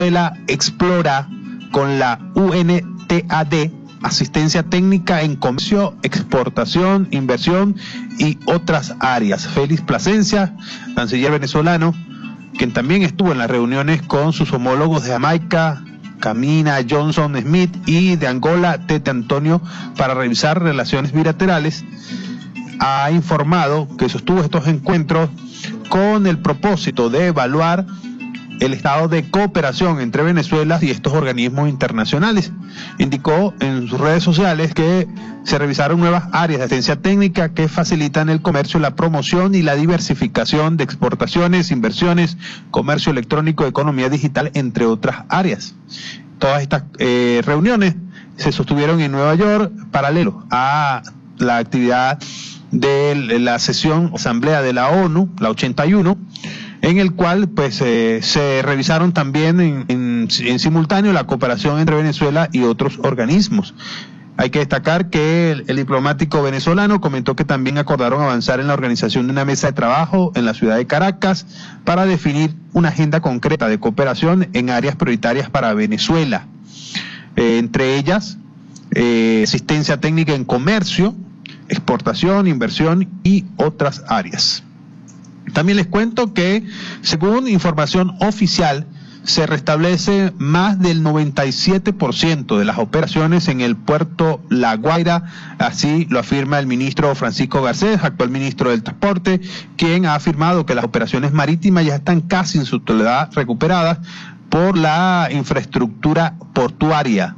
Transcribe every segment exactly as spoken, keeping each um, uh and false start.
Venezuela explora con la U N T A D asistencia técnica en comercio, exportación, inversión y otras áreas. Félix Plasencia, canciller venezolano, quien también estuvo en las reuniones con sus homólogos de Jamaica, Camina Johnson Smith, y de Angola, Tete Antonio, para revisar relaciones bilaterales, ha informado que sostuvo estos encuentros con el propósito de evaluar el estado de cooperación entre Venezuela y estos organismos internacionales. Indicó en sus redes sociales que se revisaron nuevas áreas de asistencia técnica que facilitan el comercio, la promoción y la diversificación de exportaciones, inversiones, comercio electrónico, economía digital, entre otras áreas. Todas estas eh, reuniones se sostuvieron en Nueva York, paralelo a la actividad de la sesión asamblea de la ONU, la ochenta y uno, en el cual pues eh, se revisaron también en, en, en simultáneo la cooperación entre Venezuela y otros organismos. Hay que destacar que el, el diplomático venezolano comentó que también acordaron avanzar en la organización de una mesa de trabajo en la ciudad de Caracas para definir una agenda concreta de cooperación en áreas prioritarias para Venezuela, eh, entre ellas eh, asistencia técnica en comercio, exportación, inversión y otras áreas. También les cuento que, según información oficial, se restablece más del noventa y siete por ciento de las operaciones en el puerto La Guaira. Así lo afirma el ministro Francisco Garcés, actual ministro del Transporte, quien ha afirmado que las operaciones marítimas ya están casi en su totalidad recuperadas por la infraestructura portuaria.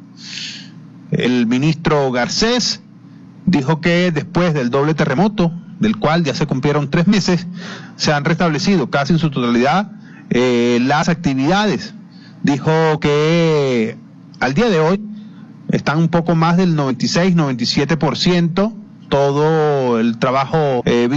El ministro Garcés dijo que después del doble terremoto, del cual ya se cumplieron tres meses, se han restablecido casi en su totalidad eh, las actividades. Dijo que al día de hoy están un poco más del noventa y seis, noventa y siete por ciento todo el trabajo eh,